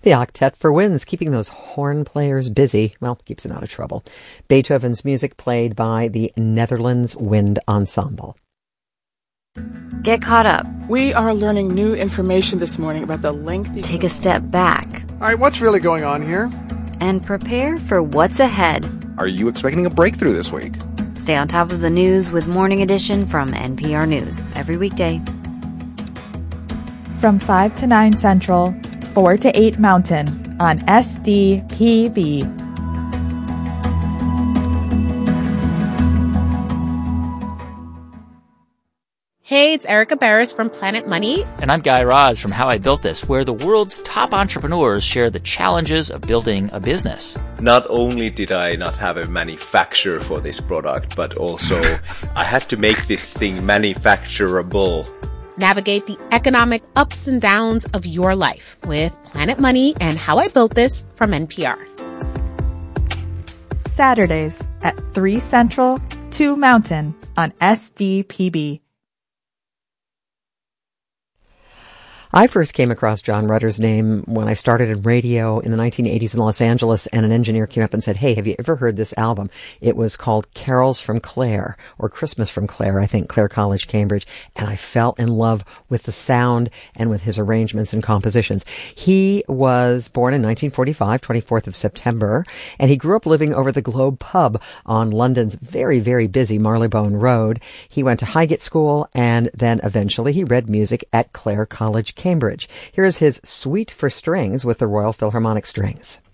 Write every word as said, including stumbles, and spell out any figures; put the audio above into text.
The Octet for Winds, keeping those horn players busy. Well, keeps them out of trouble. Beethoven's music played by the Netherlands Wind Ensemble. Get caught up. We are learning new information this morning about the lengthy... Take a step back. All right, what's really going on here? And prepare for what's ahead. Are you expecting a breakthrough this week? Stay on top of the news with Morning Edition from N P R News every weekday. From five to nine Central, four to eight Mountain on S D P B. Hey, it's Erica Barris from Planet Money. And I'm Guy Raz from How I Built This, where the world's top entrepreneurs share the challenges of building a business. Not only did I not have a manufacturer for this product, but also I had to make this thing manufacturable. Navigate the economic ups and downs of your life with Planet Money and How I Built This from N P R. Saturdays at three Central, two Mountain on S D P B. I first came across John Rutter's name when I started in radio in the nineteen eighties in Los Angeles, and an engineer came up and said, hey, have you ever heard this album? It was called Carols from Clare, or Christmas from Clare, I think, Clare College, Cambridge, and I fell in love with the sound and with his arrangements and compositions. He was born in nineteen forty-five, twenty-fourth of September, and he grew up living over the Globe Pub on London's very, very busy Marylebone Road. He went to Highgate School, and then eventually he read music at Clare College, Cambridge. Here is his Suite for Strings with the Royal Philharmonic Strings.